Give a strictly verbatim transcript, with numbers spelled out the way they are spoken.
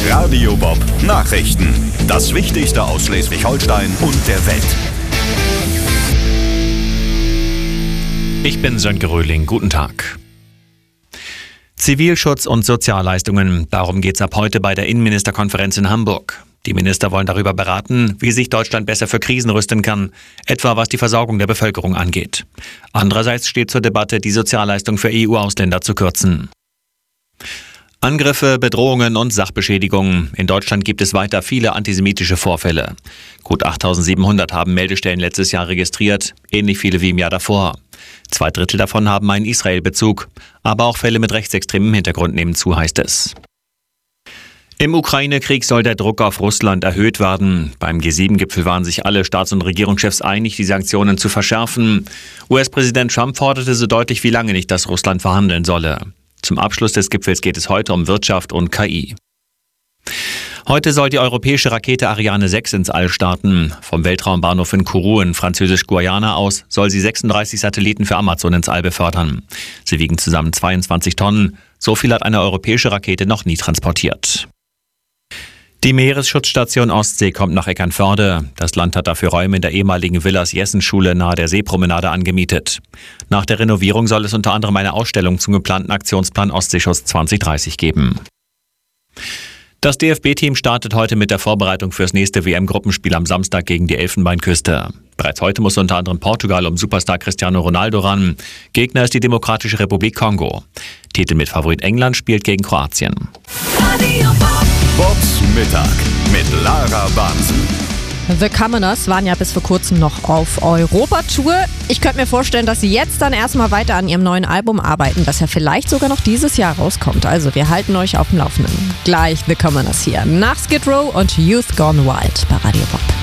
Radio Bob Nachrichten. Das Wichtigste aus Schleswig-Holstein und der Welt. Ich bin Sönke Röhling. Guten Tag. Zivilschutz und Sozialleistungen. Darum geht's ab heute bei der Innenministerkonferenz in Hamburg. Die Minister wollen darüber beraten, wie sich Deutschland besser für Krisen rüsten kann, etwa was die Versorgung der Bevölkerung angeht. Andererseits steht zur Debatte, die Sozialleistung für E U-Ausländer zu kürzen. Angriffe, Bedrohungen und Sachbeschädigungen. In Deutschland gibt es weiter viele antisemitische Vorfälle. Gut achttausendsiebenhundert haben Meldestellen letztes Jahr registriert, ähnlich viele wie im Jahr davor. Zwei Drittel davon haben einen Israel-Bezug. Aber auch Fälle mit rechtsextremem Hintergrund nehmen zu, heißt es. Im Ukraine-Krieg soll der Druck auf Russland erhöht werden. Beim G sieben Gipfel waren sich alle Staats- und Regierungschefs einig, die Sanktionen zu verschärfen. U S-Präsident Trump forderte so deutlich wie lange nicht, dass Russland verhandeln solle. Zum Abschluss des Gipfels geht es heute um Wirtschaft und K I. Heute soll die europäische Rakete Ariane sechs ins All starten. Vom Weltraumbahnhof in Kourou in Französisch-Guayana aus soll sie sechsunddreißig Satelliten für Amazon ins All befördern. Sie wiegen zusammen zweiundzwanzig Tonnen. So viel hat eine europäische Rakete noch nie transportiert. Die Meeresschutzstation Ostsee kommt nach Eckernförde. Das Land hat dafür Räume in der ehemaligen Villas-Jessen-Schule nahe der Seepromenade angemietet. Nach der Renovierung soll es unter anderem eine Ausstellung zum geplanten Aktionsplan Ostseeschutz zwanzig dreißig geben. Das D F B-Team startet heute mit der Vorbereitung fürs nächste W M-Gruppenspiel am Samstag gegen die Elfenbeinküste. Bereits heute muss unter anderem Portugal um Superstar Cristiano Ronaldo ran. Gegner ist die Demokratische Republik Kongo. Titel mit Favorit England spielt gegen Kroatien. Bobs Mittag mit Lara Bahnsen. The Commoners waren ja bis vor kurzem noch auf Europatour. Ich könnte mir vorstellen, dass sie jetzt dann erstmal weiter an ihrem neuen Album arbeiten, das ja vielleicht sogar noch dieses Jahr rauskommt. Also wir halten euch auf dem Laufenden. Gleich The Commoners hier nach Skid Row und Youth Gone Wild bei Radio Bob.